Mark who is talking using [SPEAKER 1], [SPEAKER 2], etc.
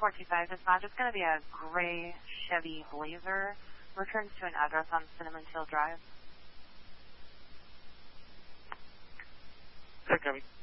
[SPEAKER 1] 425 dispatch. It's going to be a gray Chevy Blazer. Returns to an address on Cinnamon Hill Drive.
[SPEAKER 2] They're coming.